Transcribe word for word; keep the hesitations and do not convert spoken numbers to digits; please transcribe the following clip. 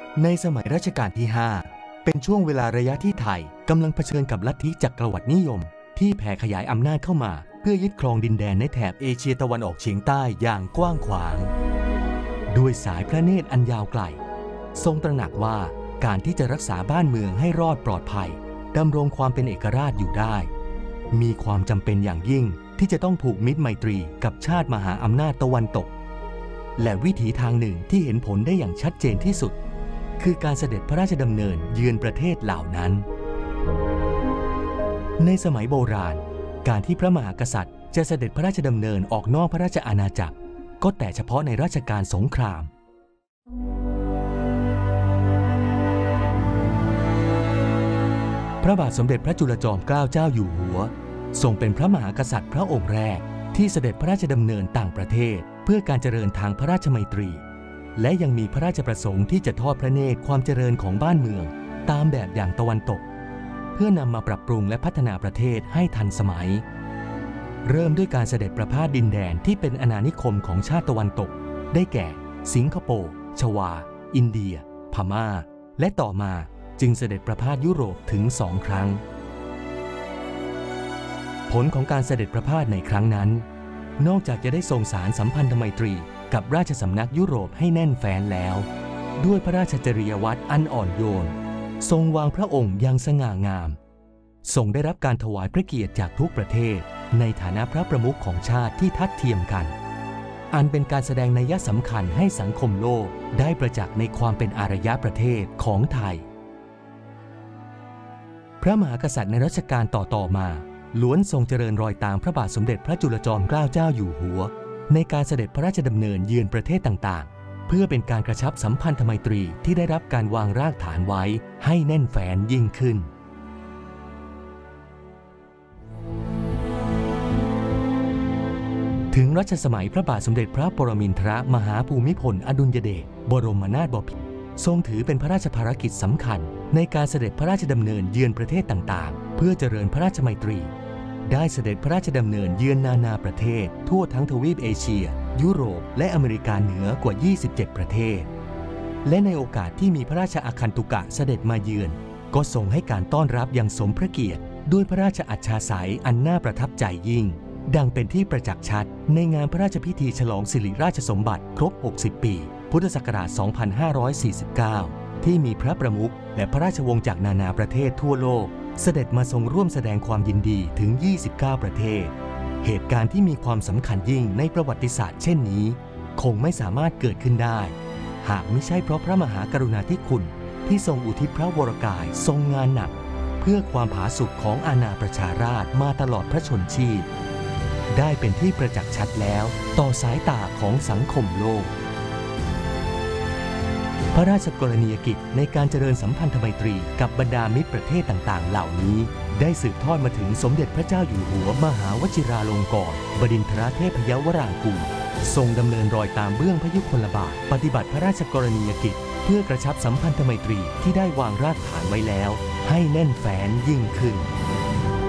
ในสมัยรัชกาลที่ห้าเป็นช่วงเวลาระยะที่ไทยกำลังเผชิญกับลัทธิจักรวรรดินิยมที่แผ่ขยายอำนาจเข้ามาเพื่อยึดครองดินแดนในแถบเอเชียตะวันออกเฉียงใต้อย่างกว้างขวางด้วยสายพระเนตรอันยาวไกลทรงตระหนักว่าการที่จะรักษาบ้านเมืองให้รอดปลอดภัยดำรงความเป็นเอกราชอยู่ได้มีความจำเป็นอย่างยิ่งที่จะต้องผูกมิตรไมตรีกับชาติมหาอำนาจตะวันตกและวิถีทางหนึ่งที่เห็นผลได้อย่างชัดเจนที่สุดคือการเสด็จพระราชดำเนินเยือนประเทศเหล่านั้นในสมัยโบราณการที่พระมหากษัตริย์จะเสด็จพระราชดำเนินออกนอกพระราชอาณาจักรก็แต่เฉพาะในราชการสงครามพระบาทสมเด็จพระจุลจอมเกล้าเจ้าอยู่หัวทรงเป็นพระมหากษัตริย์พระองค์แรกที่เสด็จพระราชดำเนินต่างประเทศเพื่อการเจริญทางพระราชไมตรีและยังมีพระราชประสงค์ที่จะทอดพระเนตรความเจริญของบ้านเมืองตามแบบอย่างตะวันตกเพื่อนำมาปรับปรุงและพัฒนาประเทศให้ทันสมัยเริ่มด้วยการเสด็จประพาสดินแดนที่เป็นอาณานิคมของชาติตะวันตกได้แก่สิงคโปร์ชวาอินเดียพม่าและต่อมาจึงเสด็จประพาสยุโรปถึงสองครั้งผลของการเสด็จประพาสในครั้งนั้นนอกจากจะได้ส่งสารสัมพันธไมตรีกับราชสำนักยุโรปให้แน่นแฟ้นแล้วด้วยพระราชจริยวัตรอันอ่อนโยนทรงวางพระองค์อย่างสง่างามทรงได้รับการถวายพระเกียรติจากทุกประเทศในฐานะพระประมุขของชาติที่ทัดเทียมกันอันเป็นการแสดงนัยสำคัญให้สังคมโลกได้ประจักษ์ในความเป็นอารยประเทศของไทยพระมหากษัตริย์ในรัชกาลต่อๆมาล้วนทรงเจริญรอยตามพระบาทสมเด็จพระจุลจอมเกล้าเจ้าอยู่หัวในการเสด็จพระราชดำเนินเยือนประเทศต่างๆเพื่อเป็นการกระชับสัมพันธไมตรีที่ได้รับการวางรากฐานไว้ให้แน่นแฟ้นยิ่งขึ้นถึงรัชสมัยพระบาทสมเด็จพระปรมินทรมหาภูมิพลอดุลยเดชบรมนาถบพิตรทรงถือเป็นพระราชภารกิจสำคัญในการเสด็จพระราชดำเนินเยือนประเทศต่างๆเพื่อเจริญพระราชไมตรีได้เสด็จพระราชดำเนินเยือนนานาประเทศทั่วทั้งทวีปเอเชียยุโรปและอเมริกาเหนือกว่ายี่สิบเจ็ดประเทศและในโอกาสที่มีพระราชอาคันตุกะเสด็จมาเยือนก็ทรงให้การต้อนรับอย่างสมพระเกียรติด้วยพระราชอัจฉาสัยอันน่าประทับใจยิ่งดังเป็นที่ประจักษ์ชัดในงานพระราชพิธีฉลองสิริราชสมบัติครบหกสิบปีพุทธศักราชสองพันห้าร้อยสี่สิบเก้าที่มีพระประมุขและพระราชวงศ์จากนานาประเทศทั่วโลกเสด็จมาทรงร่วมแสดงความยินดีถึงยี่สิบเก้าประเทศเหตุการณ์ที่มีความสำคัญยิ่งในประวัติศาสตร์เช่นนี้คงไม่สามารถเกิดขึ้นได้หากไม่ใช่เพราะพระมหากรุณาธิคุณที่ทรงอุทิศพระวรกายทรงงานหนักเพื่อความผาสุกของอาณาประชาราษฎร์มาตลอดพระชนชีพได้เป็นที่ประจักษ์ชัดแล้วต่อสายตาของสังคมโลกพระราชกรณียกิจในการเจริญสัมพันธไมตรีกับบรรดามิตรประเทศต่างๆเหล่านี้ได้สืบทอดมาถึงสมเด็จพระเจ้าอยู่หัวมหาวชิราลงกรณ์บดินทรเทพยวรางกูรทรงดำเนินรอยตามเบื้องพระยุคลบาทปฏิบัติพระราชกรณียกิจเพื่อกระชับสัมพันธไมตรีที่ได้วางรากฐานไว้แล้วให้แน่นแฟ้นยิ่งขึ้น